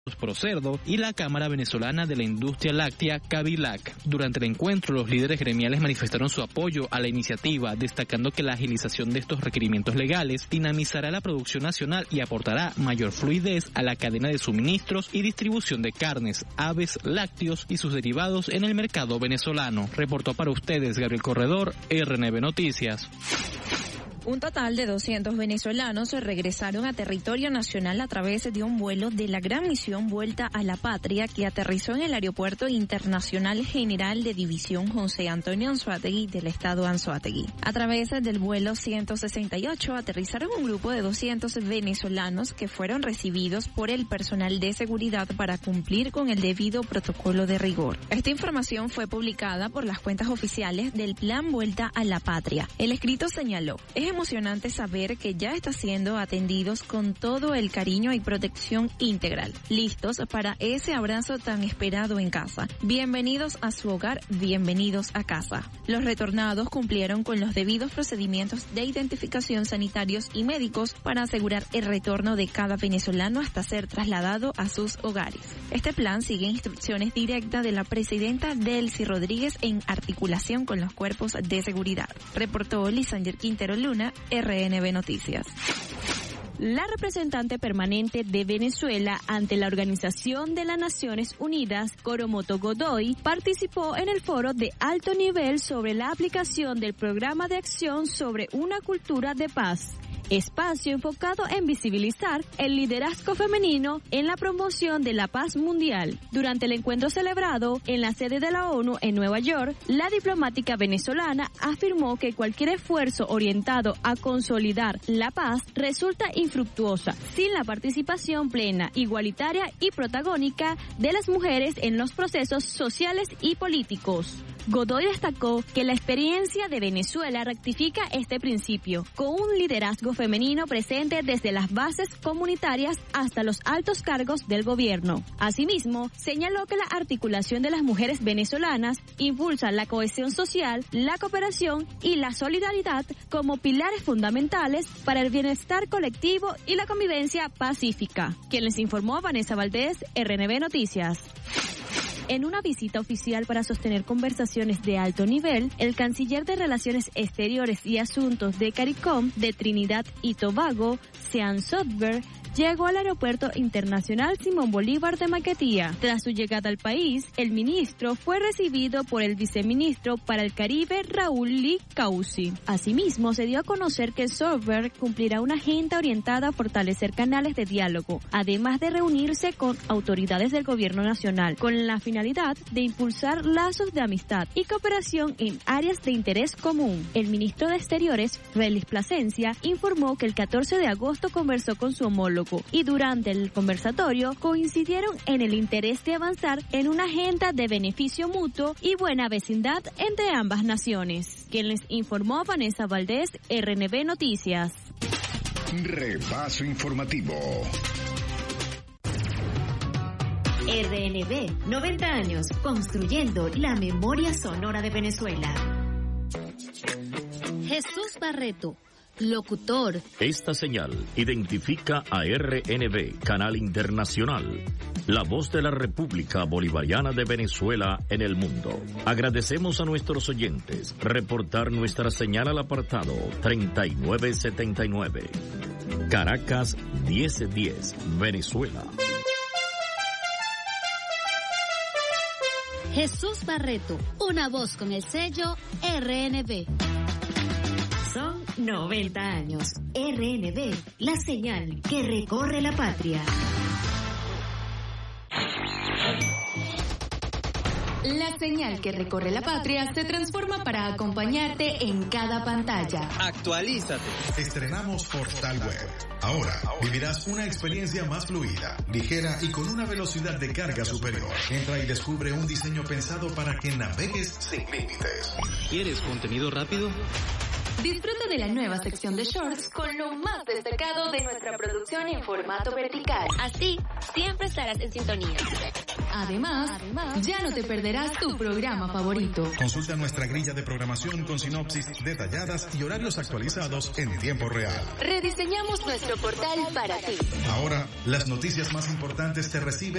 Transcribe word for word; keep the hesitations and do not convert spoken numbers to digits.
Procerdo y la Cámara Venezolana de la Industria Láctea, Cabilac. Durante el encuentro, los líderes gremiales manifestaron su apoyo a la iniciativa, destacando que la agilización de estos requerimientos legales dinamizará la producción nacional y aportará mayor fluidez a la cadena de suministros y distribución de carnes, aves, lácteos y sus derivados en el mercado venezolano. Reportó para ustedes Gabriel Corredor, R N B Noticias. Un total de doscientos venezolanos regresaron a territorio nacional a través de un vuelo de la gran misión Vuelta a la Patria que aterrizó en el Aeropuerto Internacional General de División José Antonio Anzoátegui del estado Anzoátegui. A través del vuelo ciento sesenta y ocho aterrizaron un grupo de doscientos venezolanos que fueron recibidos por el personal de seguridad para cumplir con el debido protocolo de rigor. Esta información fue publicada por las cuentas oficiales del Plan Vuelta a la Patria. El escrito señaló: es emocionante saber que ya están siendo atendidos con todo el cariño y protección integral, listos para ese abrazo tan esperado en casa. Bienvenidos a su hogar, bienvenidos a casa. Los retornados cumplieron con los debidos procedimientos de identificación sanitarios y médicos para asegurar el retorno de cada venezolano hasta ser trasladado a sus hogares. Este plan sigue instrucciones directas de la presidenta Delcy Rodríguez en articulación con los cuerpos de seguridad. Reportó Lisander Quintero Luna, R N B Noticias. La representante permanente de Venezuela ante la Organización de las Naciones Unidas, Coromoto Godoy, participó en el foro de alto nivel sobre la aplicación del Programa de Acción sobre una Cultura de Paz, espacio enfocado en visibilizar el liderazgo femenino en la promoción de la paz mundial. Durante el encuentro celebrado en la sede de la ONU en Nueva York, la diplomática venezolana afirmó que cualquier esfuerzo orientado a consolidar la paz resulta infructuosa sin la participación plena, igualitaria y protagónica de las mujeres en los procesos sociales y políticos. Godoy destacó que la experiencia de Venezuela rectifica este principio, con un liderazgo femenino presente desde las bases comunitarias hasta los altos cargos del gobierno. Asimismo, señaló que la articulación de las mujeres venezolanas impulsa la cohesión social, la cooperación y la solidaridad como pilares fundamentales para el bienestar colectivo y la convivencia pacífica. Quien les informó, Vanessa Valdés, R N B Noticias. En una visita oficial para sostener conversaciones de alto nivel, el canciller de Relaciones Exteriores y Asuntos de CARICOM de Trinidad y Tobago, Sean Sotberg, llegó al Aeropuerto Internacional Simón Bolívar de Maiquetía. Tras su llegada al país, el ministro fue recibido por el viceministro para el Caribe, Raúl Lee Causi. Asimismo, se dio a conocer que Sotberg cumplirá una agenda orientada a fortalecer canales de diálogo, además de reunirse con autoridades del gobierno nacional, con la finalidad de impulsar lazos de amistad y cooperación en áreas de interés común. El ministro de Exteriores, Félix Plasencia, informó que el catorce de agosto conversó con su homólogo y durante el conversatorio coincidieron en el interés de avanzar en una agenda de beneficio mutuo y buena vecindad entre ambas naciones. Quien les informó, Vanessa Valdés, R N B Noticias. Repaso informativo. R N B, noventa años, construyendo la memoria sonora de Venezuela. Jesús Barreto, locutor. Esta señal identifica a R N B, Canal Internacional, la voz de la República Bolivariana de Venezuela en el mundo. Agradecemos a nuestros oyentes reportar nuestra señal al apartado treinta y nueve setenta y nueve. Caracas diez diez, Venezuela. Jesús Barreto, una voz con el sello R N B. Son noventa años. R N B, la señal que recorre la patria. La señal que recorre la patria se transforma para acompañarte en cada pantalla. Actualízate. Estrenamos Portal Web. Ahora vivirás una experiencia más fluida, ligera y con una velocidad de carga superior. Entra y descubre un diseño pensado para que navegues sin límites. ¿Quieres contenido rápido? Disfruta de la nueva sección de shorts con lo más destacado de nuestra producción en formato vertical. Así, siempre estarás en sintonía. Además, Además, ya no te perderás tu programa favorito. Consulta nuestra grilla de programación con sinopsis detalladas y horarios actualizados en tiempo real. Rediseñamos nuestro portal para ti. Ahora, las noticias más importantes te reciben